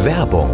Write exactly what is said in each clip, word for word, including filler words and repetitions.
Werbung.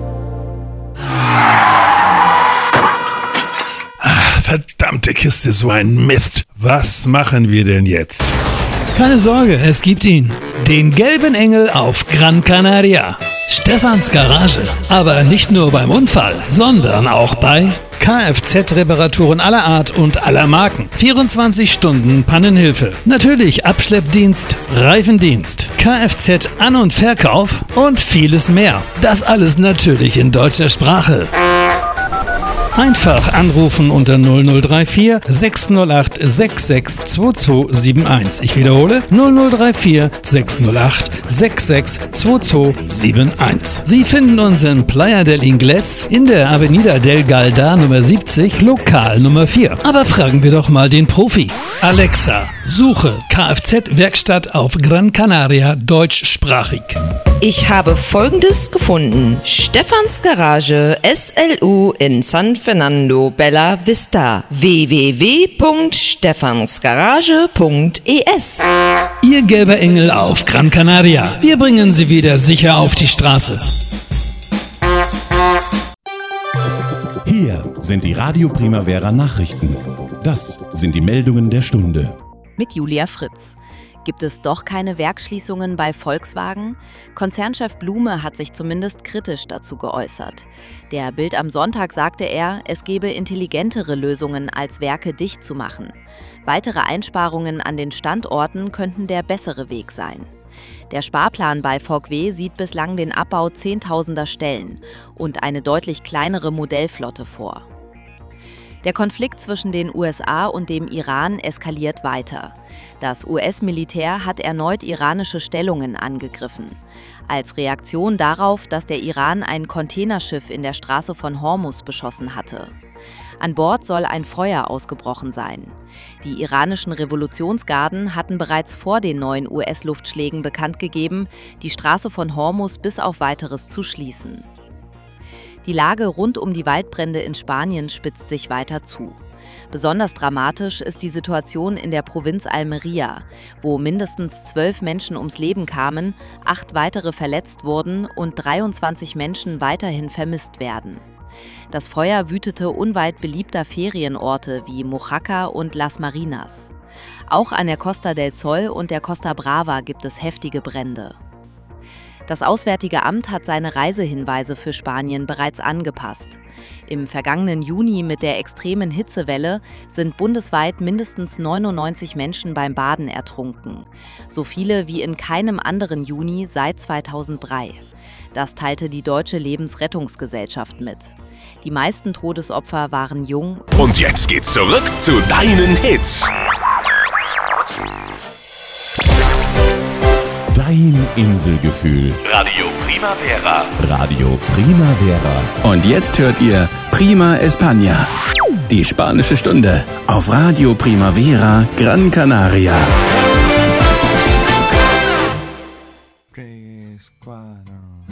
Verdammte Kiste, so ein Mist. Was machen wir denn jetzt? Keine Sorge, es gibt ihn. Den gelben Engel auf Gran Canaria. Stefans Garage. Aber nicht nur beim Unfall, sondern auch bei Kfz-Reparaturen aller Art und aller Marken. vierundzwanzig Stunden Pannenhilfe. Natürlich Abschleppdienst, Reifendienst, Kfz-An- und Verkauf und vieles mehr. Das alles natürlich in deutscher Sprache. Einfach anrufen unter null null drei vier sechs null acht sechs sechs zwei zwei sieben eins. Ich wiederhole null null drei vier sechs null acht sechs sechs zwei zwei sieben eins. Sie finden uns in Playa del Ingles in der Avenida del Galda Nummer siebzig, Lokal Nummer vier. Aber fragen wir doch mal den Profi. Alexa, suche Kfz-Werkstatt auf Gran Canaria deutschsprachig. Ich habe Folgendes gefunden. Stefans Garage S L U in San Fernando Bella Vista. w w w punkt stefansgarage punkt e s. Ihr gelber Engel auf Gran Canaria. Wir bringen Sie wieder sicher auf die Straße. Hier sind die Radio Primavera Nachrichten. Das sind die Meldungen der Stunde. Mit Julia Fritz. Gibt es doch keine Werksschließungen bei Volkswagen? Konzernchef Blume hat sich zumindest kritisch dazu geäußert. Der Bild am Sonntag sagte er, es gebe intelligentere Lösungen, als Werke dicht zu machen. Weitere Einsparungen an den Standorten könnten der bessere Weg sein. Der Sparplan bei V W sieht bislang den Abbau zehntausender Stellen und eine deutlich kleinere Modellflotte vor. Der Konflikt zwischen den U S A und dem Iran eskaliert weiter. Das U S-Militär hat erneut iranische Stellungen angegriffen. Als Reaktion darauf, dass der Iran ein Containerschiff in der Straße von Hormuz beschossen hatte. An Bord soll ein Feuer ausgebrochen sein. Die iranischen Revolutionsgarden hatten bereits vor den neuen U S-Luftschlägen bekannt gegeben, die Straße von Hormuz bis auf Weiteres zu schließen. Die Lage rund um die Waldbrände in Spanien spitzt sich weiter zu. Besonders dramatisch ist die Situation in der Provinz Almería, wo mindestens zwölf Menschen ums Leben kamen, acht weitere verletzt wurden und dreiundzwanzig Menschen weiterhin vermisst werden. Das Feuer wütete unweit beliebter Ferienorte wie Mojácar und Las Marinas. Auch an der Costa del Sol und der Costa Brava gibt es heftige Brände. Das Auswärtige Amt hat seine Reisehinweise für Spanien bereits angepasst. Im vergangenen Juni mit der extremen Hitzewelle sind bundesweit mindestens neunundneunzig Menschen beim Baden ertrunken. So viele wie in keinem anderen Juni seit zweitausenddrei. Das teilte die Deutsche Lebensrettungsgesellschaft mit. Die meisten Todesopfer waren jung. Und jetzt geht's zurück zu deinen Hits. Dein Inselgefühl. Radio Primavera. Radio Primavera. Und jetzt hört ihr Prima España. Die spanische Stunde auf Radio Primavera Gran Canaria.